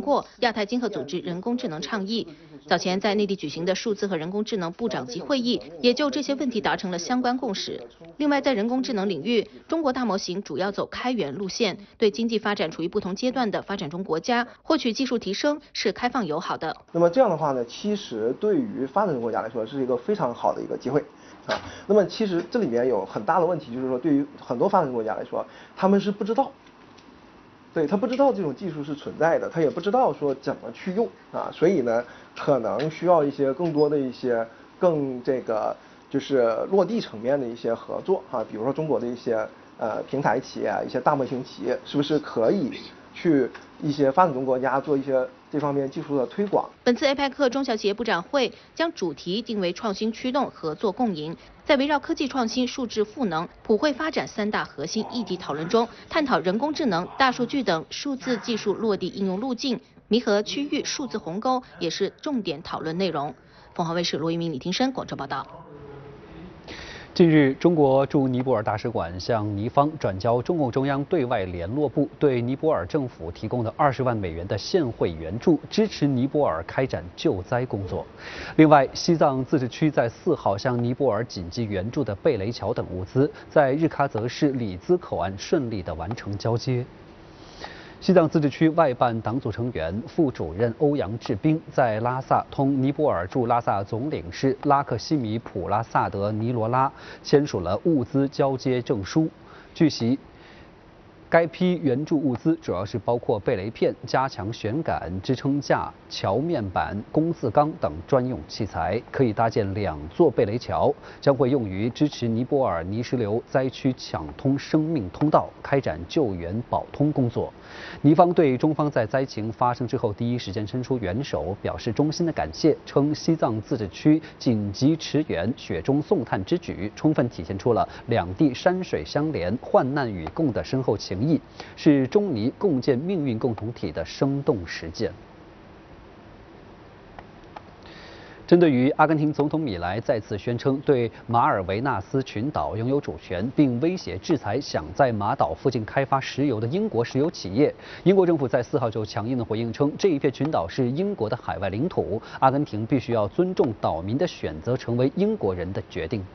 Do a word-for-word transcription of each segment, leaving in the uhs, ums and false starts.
过亚太经合组织人工智能倡议。早前在内地举行的数字和人工智能部长级会议，也就这些问题达成了相关共识。另外，在人工智能领域，中国大模型主要走开源路线，对经济发展处于不同阶段的发展中国家获取技术提升是开放友好的。 那么这样的话呢，其实对于发展中国家来说是一个非常好的一个机会啊。那么其实这里面有很大的问题，就是说对于很多发展中国家来说，他们是不知道。对他不知道这种技术是存在的，他也不知道说怎么去用啊，所以呢，可能需要一些更多的一些更这个就是落地层面的一些合作啊，比如说中国的一些呃平台企业、一些大模型企业，是不是可以去一些发展中国家做一些这方面技术的推广。 本次 A P E C 中小企业部长会将主题定为创新驱动、合作共赢，在围绕科技创新、数字赋能、普惠发展三大核心议题讨论中，探讨人工智能、大数据等数字技术落地应用路径，弥合区域数字鸿沟也是重点讨论内容。凤凰卫视罗一鸣、李廷生广州报道。 近日，中国驻尼泊尔大使馆向尼方转交中共中央对外联络部对尼泊尔政府提供的二十万美元的现汇援助，支持尼泊尔开展救灾工作。另外，西藏自治区在四号向尼泊尔紧急援助的贝雷桥等物资，在日喀则市里兹口岸顺利地完成交接。西藏自治区外办党组成员、副主任欧阳志斌在拉萨同尼泊尔驻拉萨总领事拉克西米普拉萨德尼罗拉签署了物资交接证书。据悉，该批援助物资主要是包括贝雷片、加强悬杆、支撑架、桥面板、工字钢等专用器材，可以搭建两座贝雷桥，将会用于支持尼泊尔泥石流灾区抢通生命通道，开展救援保通工作。尼方对中方在灾情发生之后第一时间伸出援手表示衷心的感谢，称西藏自治区紧急驰援、雪中送炭之举，充分体现出了两地山水相连、患难与共的深厚情谊，是中尼共建命运共同体的生动实践。针对于阿根廷总统米莱再次宣称对马尔维纳斯群岛拥有主权，并威胁制裁想在马岛附近开发石油的英国石油企业，英国政府在四号就强硬的回应称，这一片群岛是英国的海外领土，阿根廷必须要尊重岛民的选择成为英国人的决定。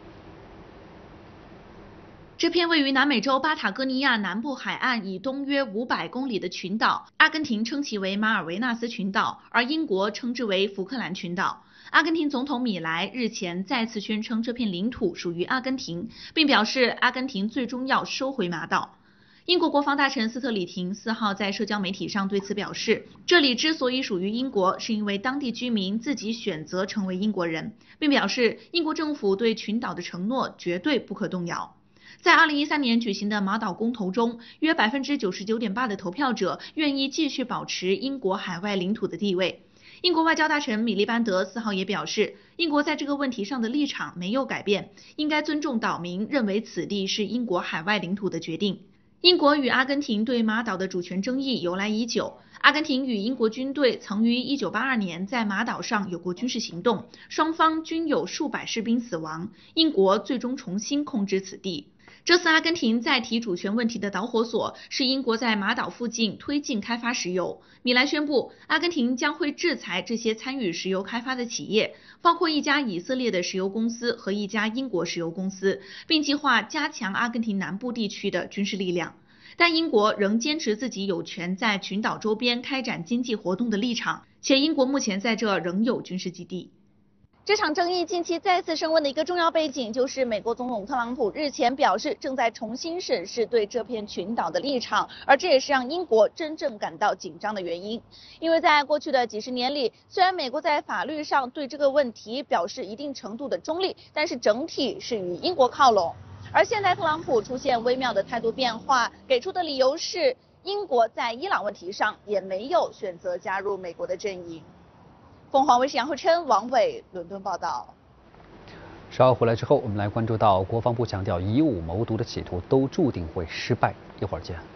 这片位于南美洲巴塔哥尼亚南部海岸以东约五百公里的群岛，阿根廷称其为马尔维纳斯群岛，而英国称之为福克兰群岛。阿根廷总统米莱日前再次宣称这片领土属于阿根廷，并表示阿根廷最终要收回马岛。英国国防大臣斯特里廷四号在社交媒体上对此表示，这里之所以属于英国，是因为当地居民自己选择成为英国人，并表示英国政府对群岛的承诺绝对不可动摇。在二零一三年举行的马岛公投中，约 百分之九十九点八 的投票者愿意继续保持英国海外领土的地位。英国外交大臣米利班德四号也表示，英国在这个问题上的立场没有改变，应该尊重岛民认为此地是英国海外领土的决定。英国与阿根廷对马岛的主权争议由来已久，阿根廷与英国军队曾于一九八二年在马岛上有过军事行动，双方均有数百士兵死亡，英国最终重新控制此地。这次阿根廷再提主权问题的导火索是英国在马岛附近推进开发石油。米莱宣布，阿根廷将会制裁这些参与石油开发的企业，包括一家以色列的石油公司和一家英国石油公司，并计划加强阿根廷南部地区的军事力量。但英国仍坚持自己有权在群岛周边开展经济活动的立场，且英国目前在这仍有军事基地。 这场争议近期再次升温的一个重要背景，就是美国总统特朗普日前表示正在重新审视对这片群岛的立场，而这也是让英国真正感到紧张的原因。因为在过去的几十年里，虽然美国在法律上对这个问题表示一定程度的中立，但是整体是与英国靠拢。而现在特朗普出现微妙的态度变化，给出的理由是英国在伊朗问题上也没有选择加入美国的阵营。凤凰卫视杨慧琛、王伟伦敦报道。 稍后回来之后，我们来关注到国防部强调以武谋独的企图都注定会失败。一会儿见。